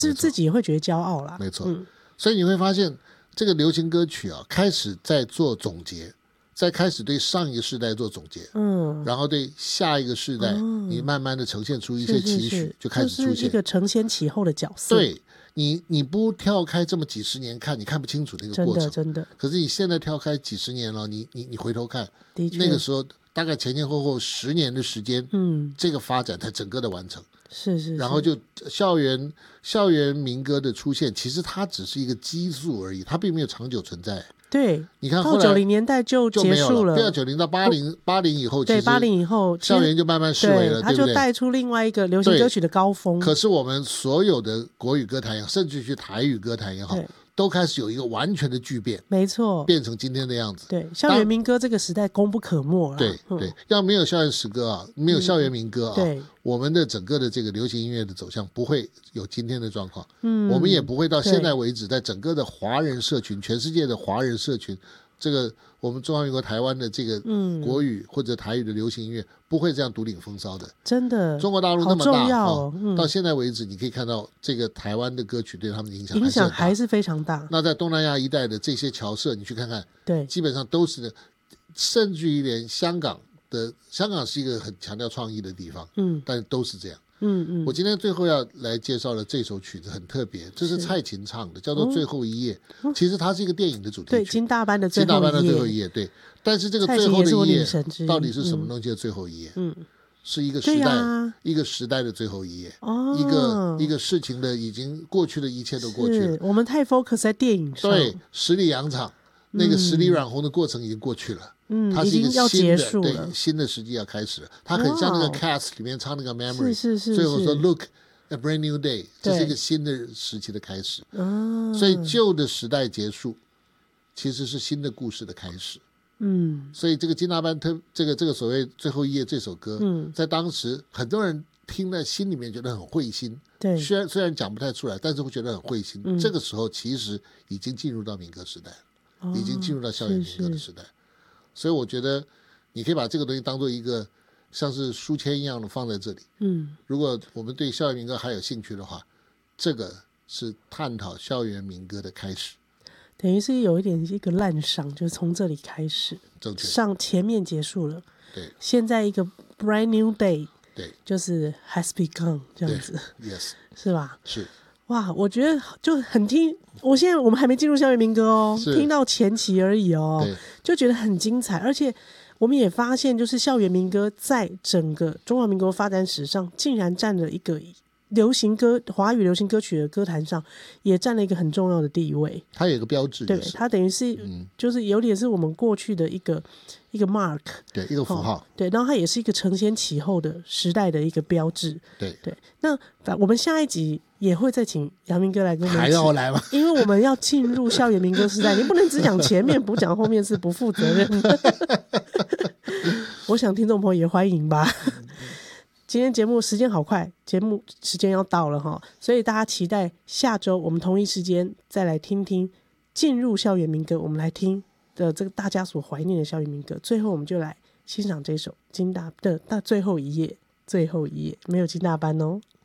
自己也会觉得骄傲啦。 没错，所以你会发现这个流行歌曲啊，开始在做总结，再开始对上一个世代做总结，然后对下一个世代，你慢慢的呈现出一些期许，就开始出现， 就是一个承先启后的角色。 对，你不跳开这么几十年看，你看不清楚那个过程， 真的。 可是你现在跳开几十年了，你回头看， 的确那个时候大概前后10年的时间，这个发展才整个的完成。 是， 然后就校园民歌的出现，其实它只是一个激素而已，它并没有长久存在。 对， 你看后来到90年代就结束了， 对啊，90到80以后， 对，80以后校园就慢慢式微了， 它就带出另外一个流行歌曲的高峰。 可是我们所有的国语歌坛也好，甚至去台语歌坛也好，都开始有一个完全的巨变， 没错， 变成今天的样子。 对，校园民歌这个时代功不可没了。 对，要没有校园诗歌啊，没有校园民歌啊， 对， 我们的整个的这个流行音乐的走向不会有今天的状况。我们也不会到现在为止，在整个的华人社群，全世界的华人社群，这个我们中华民国台湾的这个国语或者台语的流行音乐不会这样独领风骚的。 真的， 中国大陆那么大， 到现在为止你可以看到这个台湾的歌曲对他们的影响还是非常大。 那在东南亚一带的这些侨社你去看看， 对， 基本上都是，甚至于连香港是一个很强调创意的地方，但是都是这样。我今天最后要来介绍的这首曲子很特别，这是蔡琴唱的，叫做《最后一页》。其实它是一个电影的主题曲， 对，金大班的最后一页。 对，但是这个最后的一页到底是什么东西的最后一页？是一个时代，一个时代的最后一页，一个事情的已经过去的一切都过去了。 我们太 focus 在电影上， 对，十里洋场那个十里染红的过程已经过去了。它是一个已经要结束了， 对，新的时期要开始了。它很像那个 Cats 里面唱那个 Memory， 是最后说 Look a brand new day， 这是一个新的时期的开始。所以旧的时代结束，其实是新的故事的开始。所以这个金大班这个所谓最后一页这首歌，在当时很多人听在心里面觉得很会心。 对， 虽然讲不太出来，但是会觉得很会心。这个时候其实已经进入到民歌时代了，已经进入到校园民歌的时代。所以我觉得你可以把这个东西当做一个像是书签一样的放在这里。如果我们对校园民歌还有兴趣的话，这个是探讨校园民歌的开始。 等于是有一点一个滥觞，就是从这里开始，上前面结束了， 对，现在一个 brand new day， 对， 就是 has begun 这样子 ，yes， 是吧？ 是。 哇，我觉得就很我们还没进入校园民歌哦，听到前期而已哦，就觉得很精彩，而且我们也发现，就是校园民歌在整个中华民国发展史上，竟然占了一个华语流行歌曲的歌坛上，也占了一个很重要的地位。 它有一个标志， 对，它等于是，就是有点是我们过去的一个 mark， 对，一个符号， 对，然后它也是一个承先启后的时代的一个标志。 对。 那我们下一集也会再请杨明哥来跟我们， 还要来吗？ 因为我们要进入校园民歌时代，你不能只讲前面不讲后面，是不负责任的。我想听众朋友也欢迎吧。今天节目时间好快，节目时间要到了哈，所以大家期待下周我们同一时间再来听听进入校园民歌，我们来听的这个大家所怀念的校园民歌。最后我们就来欣赏这首金大的最后一页，没有金大班哦。